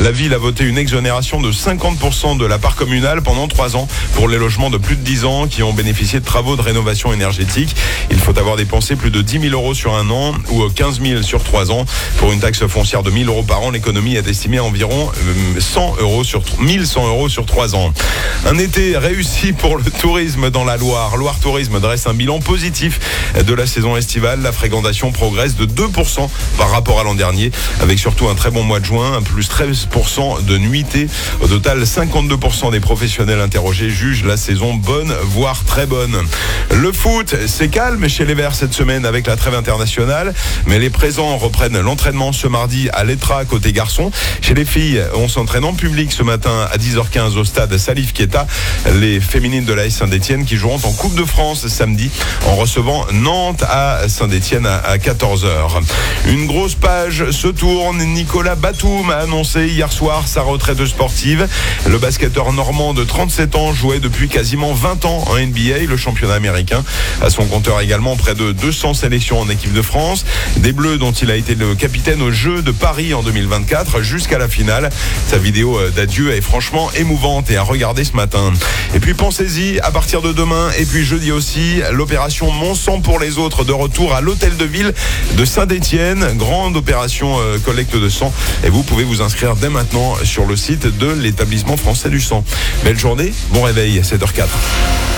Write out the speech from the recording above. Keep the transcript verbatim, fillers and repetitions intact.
La ville a voté une exonération de cinquante pour cent de la part communale pendant trois ans pour les logements de plus de dix ans qui ont bénéficié de travaux de rénovation énergétique. Il faut avoir dépensé plus de dix mille euros sur un an ou quinze mille sur trois ans. Pour une taxe foncière de mille euros par an, l'économie est estimée à environ cent euros sur mille cent euros sur trois ans. Un été réussi pour le tourisme dans la Loire. Loire Tourisme dresse un bilan positif de la saison estivale. La fréquentation progresse de deux pour cent par rapport à l'an dernier, avec surtout un très bon mois de juin, un plus treize pour cent de nuitées. Au total, cinquante-deux pour cent des professionnels interrogés jugent la saison bonne, voire très bonne. Le foot, c'est calme chez les Verts cette semaine avec la trêve internationale, mais les présents reprennent l'entraînement ce mardi à l'Etra côté garçons. Chez les filles, on s'entraîne en public ce matin à dix heures quinze au stade Salif Keita. Les féminines de l'A S Saint-Etienne qui joueront en Coupe de France samedi en recevant Nantes à Saint-Etienne à quatorze heures. Une grosse page se tourne. Nicolas Batum a annoncé hier soir sa retraite sportive. Le basketteur normand de trente-sept ans jouait depuis quasiment vingt ans en N B A, le championnat américain. À son compteur également près de deux cents sélections en équipe de France. Des Bleus dont il a été le capitaine aux Jeux de Paris en deux mille vingt-quatre jusqu'à la finale. Sa vidéo d'adieu est franchement émouvante et à regarder ce matin. Et puis pensez-y, à partir de demain et puis jeudi aussi, l'opération Mon sang pour les autres de retour à l'hôtel de ville de Saint-Etienne. Grande opération euh, collecte de sang. Et vous pouvez vous inscrire dès maintenant sur le site de l'établissement français du sang. Belle journée, bon réveil, sept heures zéro quatre.